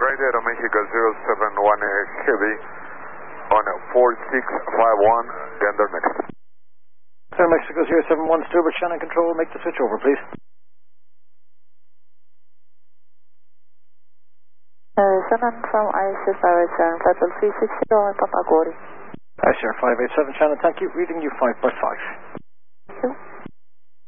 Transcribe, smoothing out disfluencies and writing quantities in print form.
Friday, Mexico 071 Heavy on 4651, Gander Mexico. Sir, Mexico 071 Stuart, Shannon Control, make the switch over, please. 7 from ISR 5360 on Papa Gori. ISR 587, Shannon, thank you. Reading you 5 by 5. Thank you.